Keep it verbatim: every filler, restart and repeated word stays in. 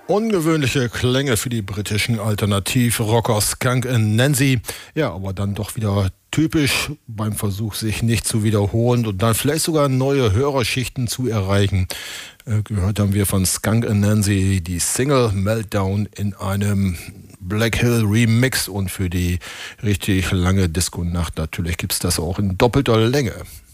Ungewöhnliche Klänge für die britischen Alternativrocker Skunk and Nancy. Ja, aber dann doch wieder typisch beim Versuch, sich nicht zu wiederholen und dann vielleicht sogar neue Hörerschichten zu erreichen. Äh, gehört haben wir von Skunk and Nancy die Single Meltdown in einem Black Hill Remix und für die richtig lange Disco-Nacht natürlich gibt es das auch in doppelter Länge.